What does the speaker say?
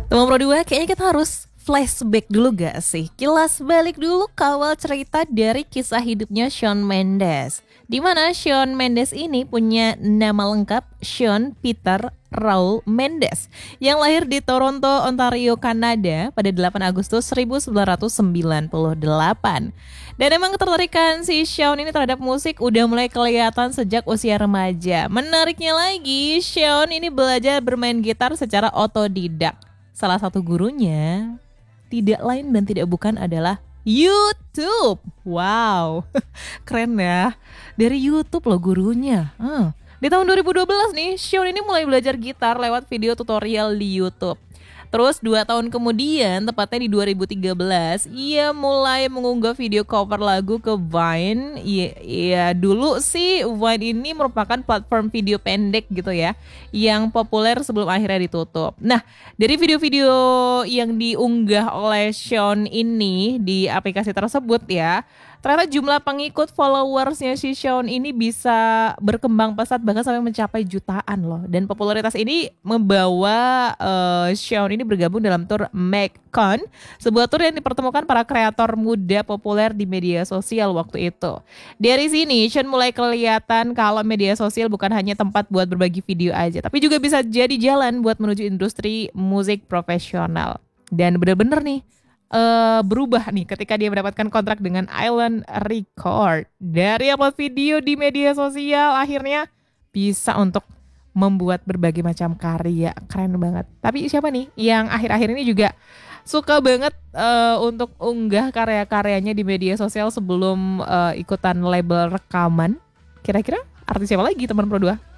Teman Pro 2, kayaknya kita harus flashback dulu gak sih? Kilas balik dulu kawal cerita dari kisah hidupnya Shawn Mendes. Di mana Shawn Mendes ini punya nama lengkap Shawn Peter Raul Mendes yang lahir di Toronto, Ontario, Kanada pada 8 Agustus 1998. Dan emang ketertarikan si Shawn ini terhadap musik udah mulai kelihatan sejak usia remaja. Menariknya lagi, Shawn ini belajar bermain gitar secara otodidak. Salah satu gurunya tidak lain dan tidak bukan adalah YouTube. Wow, keren ya. Dari YouTube loh gurunya. Di tahun 2012 nih, Shawn ini mulai belajar gitar lewat video tutorial di YouTube. Terus 2 tahun kemudian, tepatnya di 2013, ia mulai mengunggah video cover lagu ke Vine. Iya, dulu sih Vine ini merupakan platform video pendek gitu ya, yang populer sebelum akhirnya ditutup. Nah, dari video-video yang diunggah oleh Shawn ini di aplikasi tersebut ya, ternyata jumlah pengikut followersnya si Shawn ini bisa berkembang pesat bahkan sampai mencapai jutaan loh. Dan popularitas ini membawa Shawn ini bergabung dalam tur MakeCon, sebuah tur yang dipertemukan para kreator muda populer di media sosial waktu itu. Dari sini Shawn mulai kelihatan kalau media sosial bukan hanya tempat buat berbagi video aja, tapi juga bisa jadi jalan buat menuju industri musik profesional. Dan bener-bener nih berubah nih ketika dia mendapatkan kontrak dengan Island Record. Dari upload video di media sosial akhirnya bisa untuk membuat berbagai macam karya. Keren banget. Tapi siapa nih yang akhir-akhir ini juga suka banget untuk unggah karya-karyanya di media sosial sebelum ikutan label rekaman? Kira-kira artis siapa lagi teman Pro 2?